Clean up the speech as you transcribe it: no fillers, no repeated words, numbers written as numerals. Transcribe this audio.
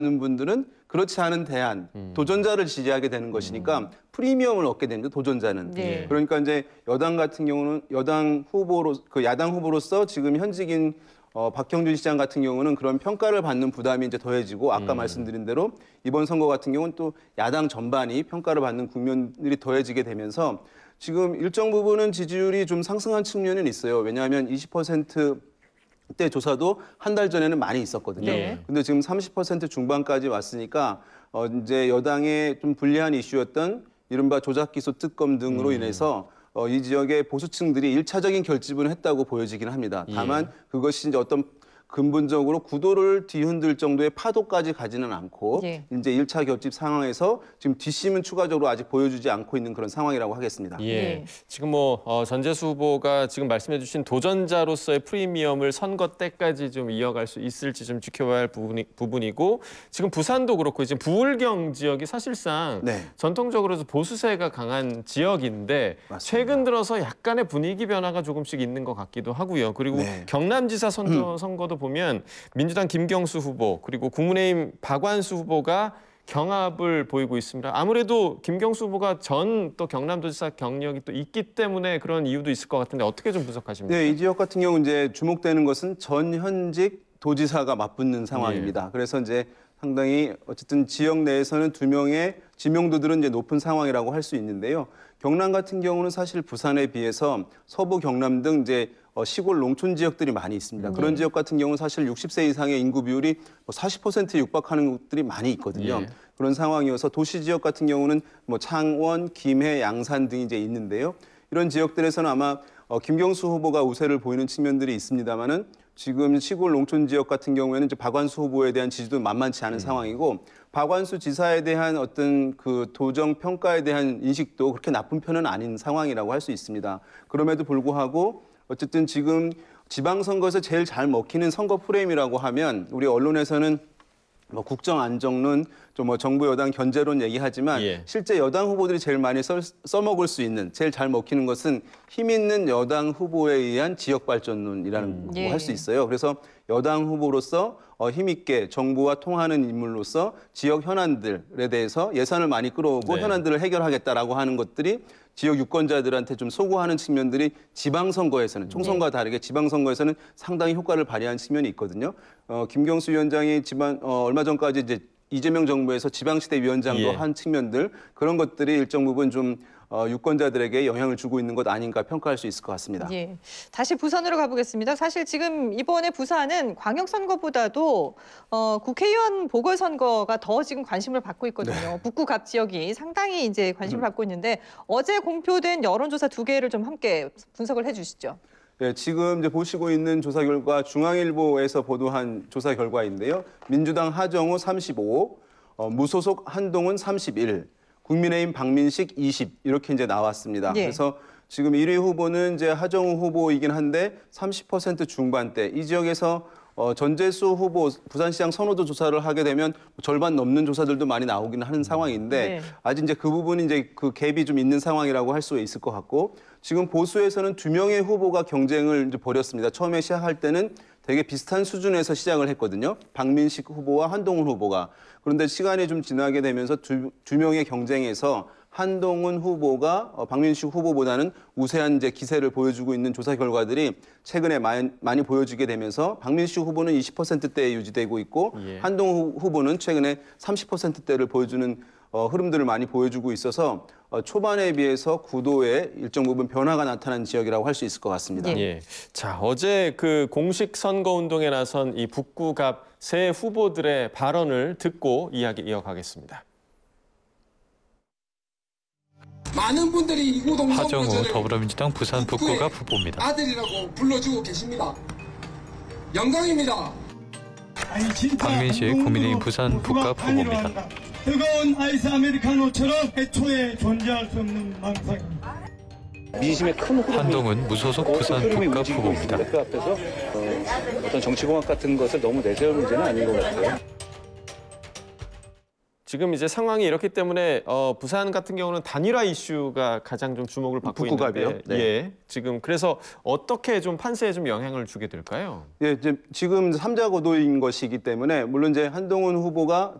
분들은 그렇지 않은 대안, 도전자를 지지하게 되는 것이니까 프리미엄을 얻게 됩니다. 도전자는. 네. 그러니까 이제 여당 같은 경우는 야당 후보로서 지금 현직인 박형준 시장 같은 경우는 그런 평가를 받는 부담이 이제 더해지고 아까 말씀드린 대로 이번 선거 같은 경우는 또 야당 전반이 평가를 받는 국면들이 더해지게 되면서 지금 일정 부분은 지지율이 좀 상승한 측면은 있어요. 왜냐하면 20%대 조사도 한 달 전에는 많이 있었거든요. 네. 근데 지금 30% 중반까지 왔으니까 이제 여당의 좀 불리한 이슈였던 이른바 조작기소 특검 등으로 인해서 이 지역의 보수층들이 일차적인 결집을 했다고 보여지긴 합니다. 다만 그것이 이제 어떤 근본적으로 구도를 뒤흔들 정도의 파도까지 가지는 않고 예. 이제 1차 결집 상황에서 지금 뒷심은 추가적으로 아직 보여주지 않고 있는 그런 상황이라고 하겠습니다. 네. 예. 지금 뭐 전재수 후보가 지금 말씀해주신 도전자로서의 프리미엄을 선거 때까지 좀 이어갈 수 있을지 좀 지켜봐야 할 부분이고 지금 부산도 그렇고 지금 부울경 지역이 사실상 네. 전통적으로 보수세가 강한 지역인데 맞습니다. 최근 들어서 약간의 분위기 변화가 조금씩 있는 것 같기도 하고요. 그리고 네. 경남지사 선거도 보면 민주당 김경수 후보 그리고 국민의힘 박완수 후보가 경합을 보이고 있습니다. 아무래도 김경수 후보가 전 또 경남도지사 경력이 또 있기 때문에 그런 이유도 있을 것 같은데 어떻게 좀 분석하십니까? 네, 이 지역 같은 경우 이제 주목되는 것은 전 현직 도지사가 맞붙는 상황입니다. 그래서 이제 상당히 어쨌든 지역 내에서는 두 명의 지명도들은 이제 높은 상황이라고 할 수 있는데요. 경남 같은 경우는 사실 부산에 비해서 서부 경남 등 이제 시골 농촌 지역들이 많이 있습니다. 그런 지역 같은 경우는 사실 60세 이상의 인구 비율이 40%에 육박하는 곳들이 많이 있거든요. 그런 상황이어서 도시 지역 같은 경우는 뭐 창원, 김해, 양산 등이 이제 있는데요. 이런 지역들에서는 아마 김경수 후보가 우세를 보이는 측면들이 있습니다만은 지금 시골 농촌 지역 같은 경우에는 이제 박완수 후보에 대한 지지도 만만치 않은 상황이고 박완수 지사에 대한 어떤 그 도정 평가에 대한 인식도 그렇게 나쁜 편은 아닌 상황이라고 할 수 있습니다. 그럼에도 불구하고 어쨌든 지금 지방선거에서 제일 잘 먹히는 선거 프레임이라고 하면 우리 언론에서는 뭐 국정 안정론, 좀 뭐 정부 여당 견제론 얘기하지만 실제 여당 후보들이 제일 많이 써먹을 수 있는 제일 잘 먹히는 것은 힘 있는 여당 후보에 의한 지역 발전론이라는 거 할 수 있어요. 그래서 여당 후보로서 힘 있게 정부와 통하는 인물로서 지역 현안들에 대해서 예산을 많이 끌어오고 현안들을 해결하겠다라고 하는 것들이 지역 유권자들한테 좀 소구하는 측면들이 지방선거에서는 총선과 다르게 지방선거에서는 상당히 효과를 발휘한 측면이 있거든요. 김경수 위원장이 얼마 전까지 이제 이재명 정부에서 지방시대위원장도 한 측면들 그런 것들이 일정 부분 좀 유권자들에게 영향을 주고 있는 것 아닌가 평가할 수 있을 것 같습니다. 예. 다시 부산으로 가보겠습니다. 사실 지금 이번에 부산은 광역선거보다도 국회의원 보궐선거가 더 지금 관심을 받고 있거든요. 북구 갑 지역이 상당히 이제 관심을 받고 있는데 어제 공표된 여론조사 두 개를 좀 함께 분석을 해주시죠. 네, 지금 이제 보시고 있는 조사 결과 중앙일보에서 보도한 조사 결과인데요. 민주당 하정우 35, 무소속 한동훈 31, 국민의힘 박민식 20 이렇게 이제 나왔습니다. 그래서 지금 1위 후보는 이제 하정우 후보이긴 한데 30% 중반대. 이 지역에서 전재수 후보 부산시장 선호도 조사를 하게 되면 절반 넘는 조사들도 많이 나오기는 하는 상황인데 아직 이제 그 부분이 이제 그 갭이 좀 있는 상황이라고 할 수 있을 것 같고 지금 보수에서는 두 명의 후보가 경쟁을 이제 벌였습니다. 처음에 시작할 때는 되게 비슷한 수준에서 시작을 했거든요. 박민식 후보와 한동훈 후보가. 그런데 시간이 좀 지나게 되면서 두 명의 경쟁에서 한동훈 후보가 박민식 후보보다는 우세한 이제 기세를 보여주고 있는 조사 결과들이 최근에 많이 보여지게 되면서 박민식 후보는 20%대에 유지되고 있고 한동훈 후보는 최근에 30%대를 보여주는 흐름들을 많이 보여주고 있어서 초반에 비해서 구도에 일정 부분 변화가 나타난 지역이라고 할 수 있을 것 같습니다. 자, 어제 그 공식 선거 운동에 나선 이 북구갑 세 후보들의 발언을 듣고 이야기 이어가겠습니다. 많은 분들이 이구동 하정우 더불어민주당 부산 북구갑 후보입니다. 아들이라고 불러주고 계십니다. 영광입니다. 박민식 국민의힘 부산 북갑 후보입니다. 뜨거운 아이스 아메리카노처럼 애초에 존재할 수 없는 망상입니다. 민심의 큰 한동훈 무소속 부산 북갑 후보입니다. 그 앞에서 어떤 정치공학 같은 것을 너무 내세울 문제는 아닌 것 같아요. 지금 이제 상황이 이렇기 때문에 부산 같은 경우는 단일화 이슈가 가장 좀 주목을 받고 북구갑이요? 있는데, 네. 예, 지금 그래서 어떻게 좀 판세에 좀 영향을 주게 될까요? 예, 이제 지금 삼자 고도인 것이기 때문에 물론 이제 한동훈 후보가